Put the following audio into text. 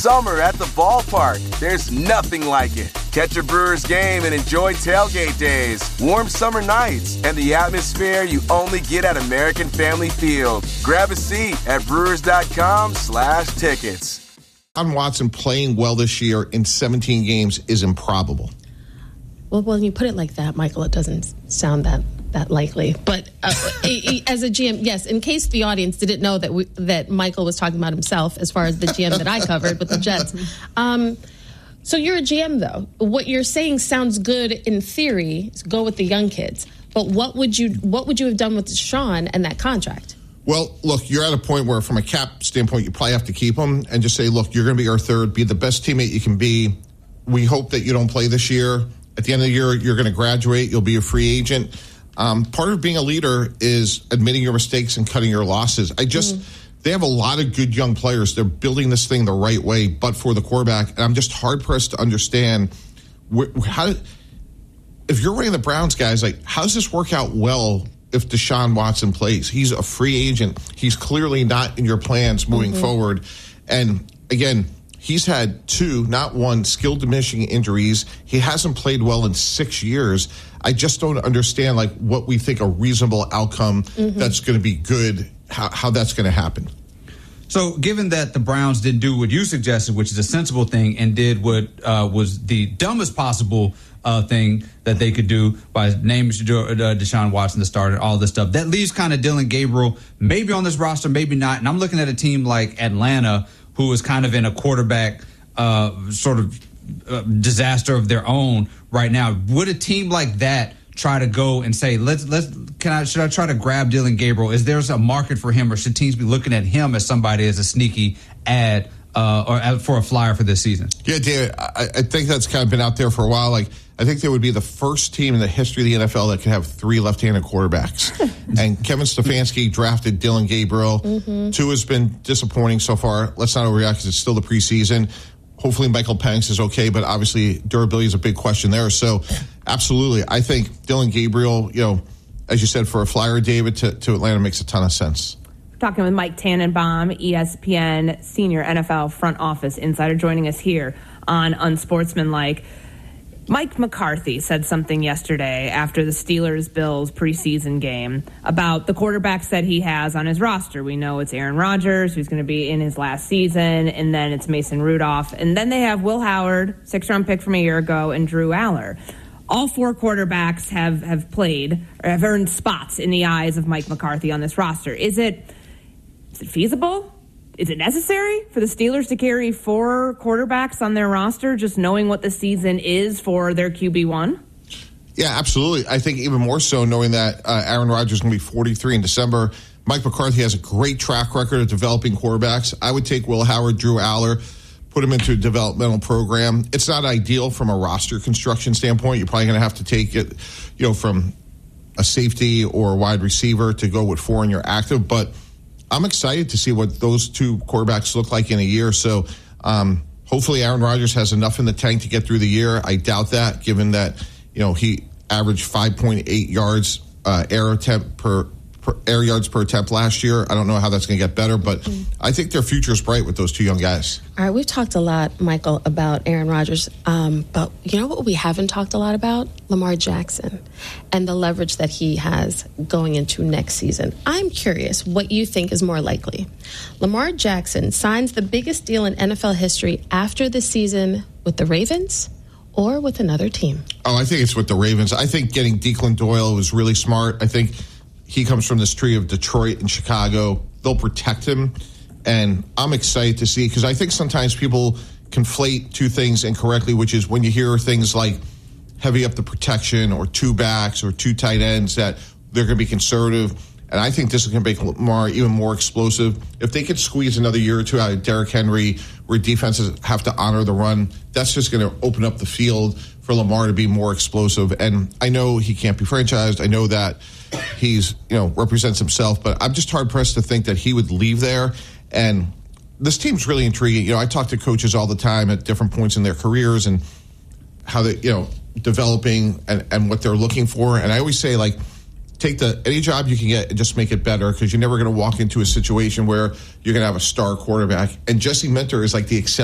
summer at the ballpark. There's nothing like it. Catch a Brewers game and enjoy tailgate days, warm summer nights, and the atmosphere you only get at American Family Field. Grab a seat at brewers.com/tickets. Deshaun Watson playing well this year in 17 games is improbable. Well, when you put it like that, Michael, it doesn't sound that likely. But as a GM, yes, in case the audience didn't know that Michael was talking about himself as far as the GM that I covered with the Jets. So you're a GM, though. What you're saying sounds good in theory. Go with the young kids. But what would you have done with Deshaun and that contract? Well, look, you're at a point where from a cap standpoint, you probably have to keep him and just say, look, you're going to be our third, be the best teammate you can be. We hope that you don't play this year. At the end of the year, you're going to graduate. You'll be a free agent. Part of being a leader is admitting your mistakes and cutting your losses. They have a lot of good young players. They're building this thing the right way, but for the quarterback. And I'm just hard-pressed to understand if you're running the Browns, guys, like, how does this work out well if Deshaun Watson plays? He's a free agent. He's clearly not in your plans moving forward. And, again, he's had 2, not 1, skill-diminishing injuries. He hasn't played well in 6 years. I just don't understand, like, what we think a reasonable outcome that's going to be good, how that's going to happen. So given that the Browns didn't do what you suggested, which is a sensible thing, and did what was the dumbest possible thing that they could do by naming Deshaun Watson the starter, all this stuff, that leaves kind of Dillon Gabriel maybe on this roster, maybe not. And I'm looking at a team like Atlanta, who is kind of in a quarterback disaster of their own right now. Would a team like that try to go and say, should I try to grab Dillon Gabriel? Is there a market for him, or should teams be looking at him as somebody as a sneaky ad or for a flyer for this season? Yeah, David, I think that's kind of been out there for a while. Like, I think they would be the first team in the history of the NFL that could have 3 left-handed quarterbacks. And Kevin Stefanski drafted Dillon Gabriel. 2 has been disappointing so far. Let's not overreact because it's still the preseason. Hopefully Michael Penix is okay, but obviously durability is a big question there. So, absolutely, I think Dillon Gabriel, as you said, for a flyer, David, to Atlanta makes a ton of sense. We're talking with Mike Tannenbaum, ESPN senior NFL front office insider, joining us here on Unsportsmanlike. Mike McCarthy said something yesterday after the Steelers-Bills preseason game about the quarterbacks that he has on his roster. We know it's Aaron Rodgers, who's going to be in his last season, and then it's Mason Rudolph. And then they have Will Howard, 6th-round pick from a year ago, and Drew Aller. All 4 quarterbacks have played or have earned spots in the eyes of Mike McCarthy on this roster. Is it feasible? Is it necessary for the Steelers to carry 4 quarterbacks on their roster, just knowing what the season is for their QB1? Yeah, absolutely. I think even more so knowing that Aaron Rodgers is going to be 43 in December. Mike McCarthy has a great track record of developing quarterbacks. I would take Will Howard, Drew Aller, put him into a developmental program. It's not ideal from a roster construction standpoint. You're probably going to have to take it, from a safety or a wide receiver to go with 4 in your active, but I'm excited to see what those 2 quarterbacks look like in a year. So hopefully Aaron Rodgers has enough in the tank to get through the year. I doubt that, given that he averaged 5.8 yards air yards per attempt last year. I don't know how that's going to get better, but I think their future is bright with those 2 young guys. All right, we've talked a lot, Michael, about Aaron Rodgers, but you know what we haven't talked a lot about? Lamar Jackson and the leverage that he has going into next season. I'm curious what you think is more likely. Lamar Jackson signs the biggest deal in NFL history after the season with the Ravens or with another team? Oh, I think it's with the Ravens. I think getting Declan Doyle was really smart. I think he comes from this tree of Detroit and Chicago. They'll protect him, and I'm excited to see, because I think sometimes people conflate 2 things incorrectly, which is when you hear things like heavy up the protection or 2 backs or 2 tight ends, that they're going to be conservative. And I think this is going to make Lamar even more explosive. If they could squeeze another year or 2 out of Derrick Henry, where defenses have to honor the run, that's just going to open up the field for Lamar to be more explosive. And I know he can't be franchised. I know that he's, represents himself, but I'm just hard pressed to think that he would leave there. And this team's really intriguing. I talk to coaches all the time at different points in their careers and how they, developing and what they're looking for. And I always say, take any job you can get and just make it better, because you're never going to walk into a situation where you're going to have a star quarterback. And Jesse Minter is like the exception.